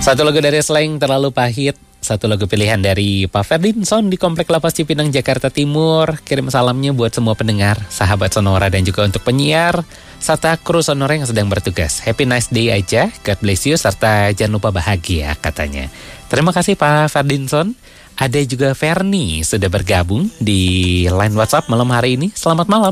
Satu lagu dari Slank, Terlalu Pahit. Satu lagu pilihan dari Pak Ferdinson di Komplek Lapas Cipinang, Jakarta Timur. Kirim salamnya buat semua pendengar, sahabat Sonora, dan juga untuk penyiar serta kru Sonora yang sedang bertugas. Happy nice day aja, God bless you, serta jangan lupa bahagia katanya. Terima kasih Pak Ferdinson. Ada juga Ferni sudah bergabung di line WhatsApp malam hari ini. Selamat malam.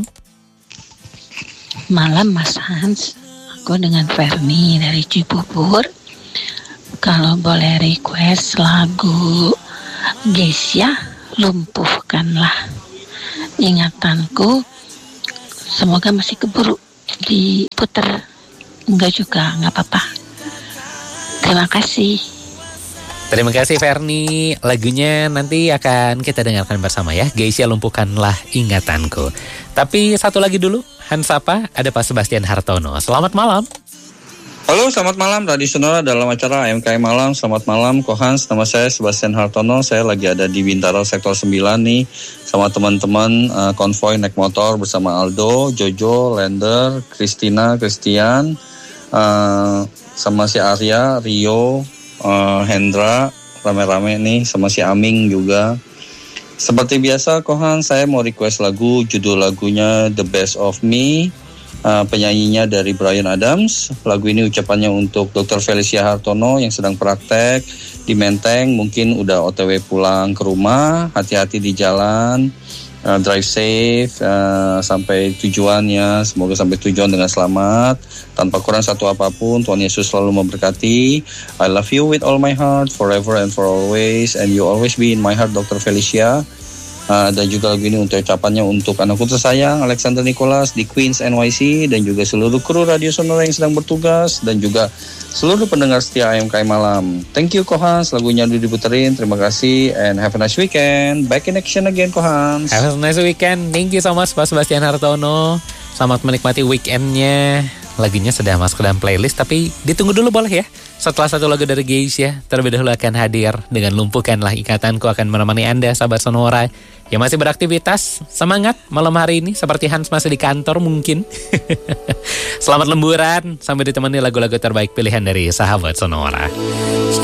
Malam Mas Hans, aku dengan Ferni dari Cibubur. Kalau boleh request lagu Geisha, Lumpuhkanlah Ingatanku. Semoga masih keburu diputer. Enggak juga, enggak apa-apa. Terima kasih. Terima kasih Ferni. Lagunya nanti akan kita dengarkan bersama ya. Geisha, Lumpuhkanlah Ingatanku. Tapi satu lagi dulu, Hansapa, ada Pak Sebastian Hartono. Selamat malam. Halo, selamat malam Radio Sonora dalam acara AMKM Malam. Selamat malam, Kohans. Nama saya Sebastian Hartono. Saya lagi ada di Bintaro Sektor 9 nih, sama teman-teman konvoy naik motor bersama Aldo, Jojo, Lender, Christina, Christian, sama si Arya, Rio, Hendra, rame-rame nih, sama si Aming juga. Seperti biasa, Kohans, saya mau request lagu, judul lagunya The Best of Me. Penyanyinya dari Bryan Adams. Lagu ini ucapannya untuk Dr. Felicia Hartono yang sedang praktek di Menteng, mungkin udah OTW pulang ke rumah. Hati-hati di jalan, drive safe sampai tujuannya. Semoga sampai tujuan dengan selamat, tanpa kurang satu apapun. Tuhan Yesus selalu memberkati. I love you with all my heart, forever and for always, and you always be in my heart, Dr. Felicia. Dan juga lagu ini untuk ucapannya untuk anakku tersayang Alexander Nicholas di Queens NYC, dan juga seluruh kru Radio Sonora yang sedang bertugas, dan juga seluruh pendengar setia AMKM Malam. Thank you Kohans, lagunya udah diputerin. Terima kasih and have a nice weekend. Back in action again Kohans. Have a nice weekend. Thank you so much Pak Sebastian Hartono. Selamat menikmati weekendnya. Lagunya sudah masuk ke dalam playlist, tapi ditunggu dulu boleh ya. Setelah satu lagu dari Geisha, terlebih dahulu akan hadir dengan Lumpuhkanlah Ikatanku, akan menemani Anda sahabat Sonora yang masih beraktivitas. Semangat malam hari ini, seperti Hans masih di kantor mungkin. Selamat lemburan, sambil ditemani lagu-lagu terbaik pilihan dari sahabat Sonora.